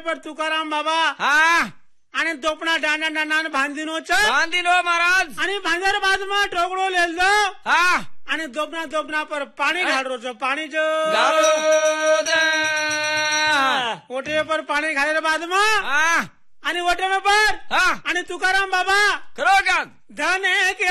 पर तुकाराम बाबा हा आणि दोपणा डांडा डांडा बांधिनो छ बांधिलो महाराज आणि भांजर बाजूमा टोकड़ो ले दो हा आणि दोपना दोपना पर पाणी घालरो छ पाणी जो गालो दे ओटे पर पाणी घालेर बाजूमा हा आणि ओटे पर हा आणि तुकाराम बाबा करो का धन एक